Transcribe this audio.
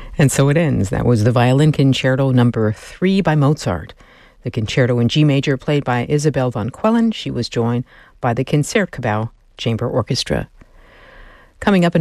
And so it ends. That was the Violin Concerto number 3 by Mozart. The concerto in G major played by Isabel von Quellen. She was joined by the Concertgebouw Chamber Orchestra. Coming up in